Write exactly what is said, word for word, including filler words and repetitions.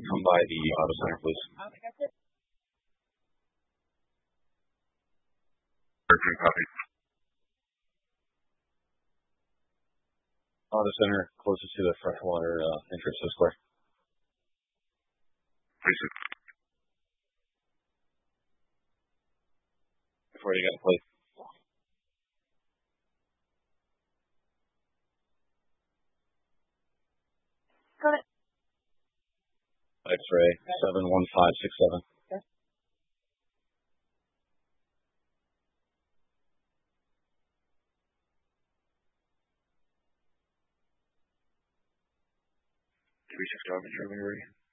come by the auto center, please. Perfect, copy. Auto center closest to the freshwater uh, entrance to the square. Please. Before you got it, please. Got it. X-ray seven one five six seven. Yes. three six Darwin, Germany, ready.